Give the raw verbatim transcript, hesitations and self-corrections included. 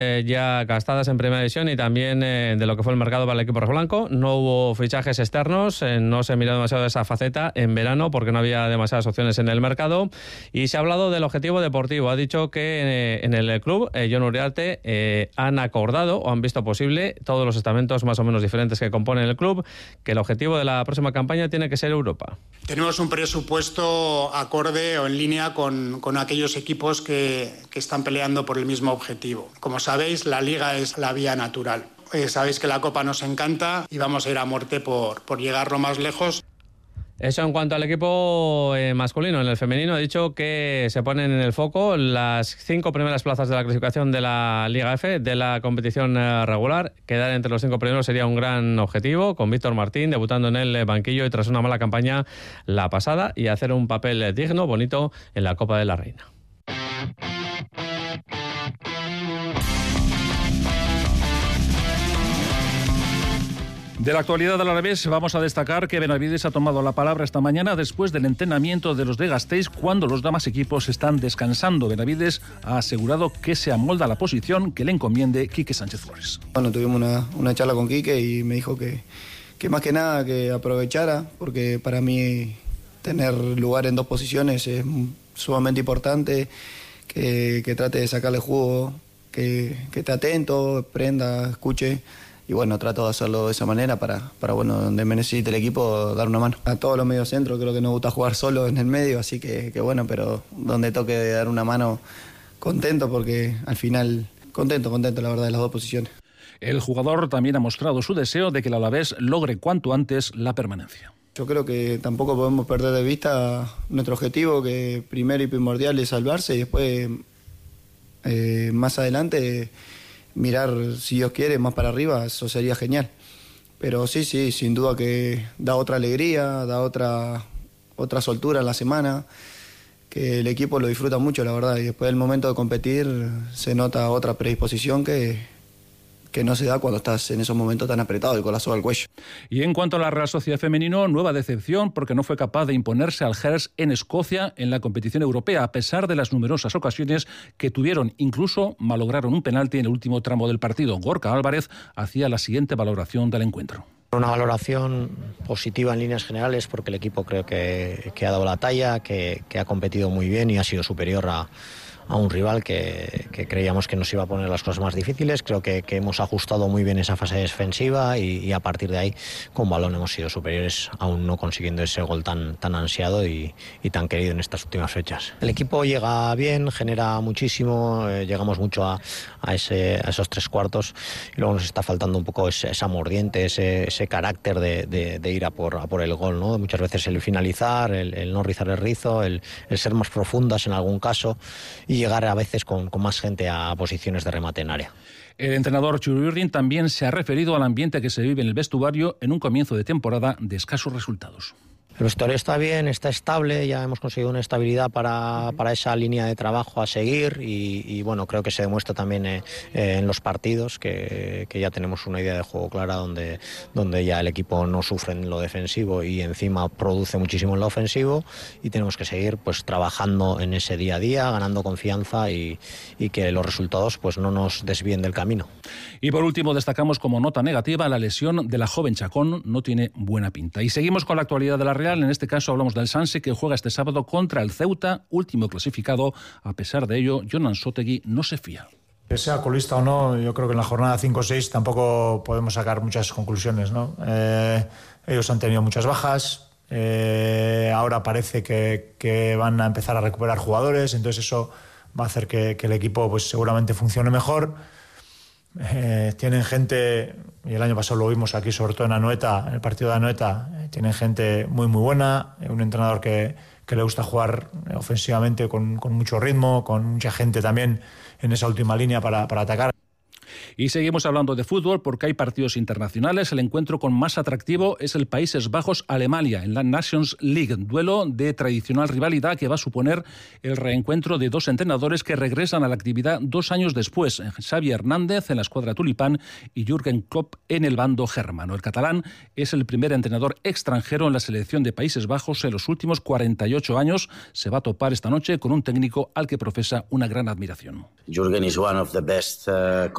Eh, ya gastadas en primera división y también eh, de lo que fue el mercado para el equipo rojiblanco. No hubo fichajes externos, eh, no se miró demasiado esa faceta en verano porque no había demasiadas opciones en el mercado, y se ha hablado del objetivo deportivo. Ha dicho que eh, en el club, eh, Jon Uriarte, eh, han acordado o han visto posible todos los estamentos más o menos diferentes que componen el club, que el objetivo de la próxima campaña tiene que ser Europa. Tenemos un presupuesto acorde o en línea con, con aquellos equipos que, que están peleando por el mismo objetivo. Como sabéis, la Liga es la vía natural. Eh, sabéis que la Copa nos encanta y vamos a ir a muerte por, por llegar lo más lejos. Eso en cuanto al equipo eh, masculino. En el femenino ha dicho que se ponen en el foco las cinco primeras plazas de la clasificación de la Liga F, de la competición eh, regular. Quedar entre los cinco primeros sería un gran objetivo, con Víctor Martín debutando en el banquillo y tras una mala campaña la pasada, y hacer un papel digno, bonito en la Copa de la Reina. De la actualidad del Alavés vamos a destacar que Benavides ha tomado la palabra esta mañana después del entrenamiento de los de Gasteiz cuando los demás equipos están descansando. Benavides ha asegurado que se amolda la posición que le encomiende Quique Sánchez Flores. Bueno, tuvimos una, una charla con Quique y me dijo que, que más que nada que aprovechara, porque para mí tener lugar en dos posiciones es sumamente importante, que, que trate de sacarle jugo, que, que esté atento, prenda, escuche. Y bueno, trato de hacerlo de esa manera para, para, bueno, donde me necesite el equipo, dar una mano. A todos los medios centros creo que nos gusta jugar solo en el medio, así que, que bueno, pero donde toque dar una mano, contento porque al final, contento, contento la verdad de las dos posiciones. El jugador también ha mostrado su deseo de que el Alavés logre cuanto antes la permanencia. Yo creo que tampoco podemos perder de vista nuestro objetivo, que primero y primordial es salvarse y después, eh, más adelante, mirar, si Dios quiere, más para arriba, eso sería genial. Pero sí, sí, sin duda que da otra alegría, da otra, otra soltura en la semana, que el equipo lo disfruta mucho, la verdad, y después del momento de competir se nota otra predisposición que, que no se da cuando estás en esos momentos tan apretados y con la soga al cuello. Y en cuanto a la Real Sociedad Femenino, nueva decepción porque no fue capaz de imponerse al Hearts en Escocia en la competición europea, a pesar de las numerosas ocasiones que tuvieron. Incluso malograron un penalti en el último tramo del partido. Gorka Álvarez hacía la siguiente valoración del encuentro. Una valoración positiva en líneas generales porque el equipo creo que, que ha dado la talla, que, que ha competido muy bien y ha sido superior a a un rival que, que creíamos que nos iba a poner las cosas más difíciles. Creo que, que hemos ajustado muy bien esa fase defensiva y, y a partir de ahí con balón hemos sido superiores, aún no consiguiendo ese gol tan, tan ansiado y, y tan querido en estas últimas fechas. El equipo llega bien, genera muchísimo, eh, llegamos mucho a, a, ese, a esos tres cuartos y luego nos está faltando un poco ese, esa mordiente, ese, ese carácter de, de, de ir a por, a por el gol, ¿no? Muchas veces el finalizar, el, el no rizar el rizo, el, el ser más profundas en algún caso y llegar a veces con, con más gente a posiciones de remate en área. El entrenador Chururrin también se ha referido al ambiente que se vive en el vestuario en un comienzo de temporada de escasos resultados. El vestuario está bien, está estable, ya hemos conseguido una estabilidad para, para esa línea de trabajo a seguir y, y bueno, creo que se demuestra también eh, eh, en los partidos que, que ya tenemos una idea de juego clara donde, donde ya el equipo no sufre en lo defensivo y encima produce muchísimo en lo ofensivo y tenemos que seguir pues trabajando en ese día a día, ganando confianza y, y que los resultados pues no nos desvíen del camino. Y por último destacamos como nota negativa la lesión de la joven Chacón, no tiene buena pinta. Y seguimos con la actualidad de la Real. En este caso hablamos del Sanse, que juega este sábado contra el Ceuta, último clasificado. A pesar de ello, Jon Ansotegui no se fía. Que sea colista o no, yo creo que en la jornada cinco o seis tampoco podemos sacar muchas conclusiones, ¿no? Eh, ellos han tenido muchas bajas, eh, ahora parece que, que van a empezar a recuperar jugadores, entonces eso va a hacer que, que el equipo pues seguramente funcione mejor. Eh, tienen gente, y el año pasado lo vimos aquí, sobre todo en Anoeta, en el partido de Anoeta, eh, tienen gente muy muy buena, eh, un entrenador que, que le gusta jugar ofensivamente con, con mucho ritmo, con mucha gente también en esa última línea para, para atacar. Y seguimos hablando de fútbol porque hay partidos internacionales. El encuentro con más atractivo es el Países Bajos-Alemania en la Nations League, duelo de tradicional rivalidad que va a suponer el reencuentro de dos entrenadores que regresan a la actividad dos años después, Xavi Hernández en la escuadra tulipán y Jürgen Klopp en el bando germano. El catalán es el primer entrenador extranjero en la selección de Países Bajos en los últimos cuarenta y ocho años. Se va a topar esta noche con un técnico al que profesa una gran admiración. Jürgen is one of the best uh,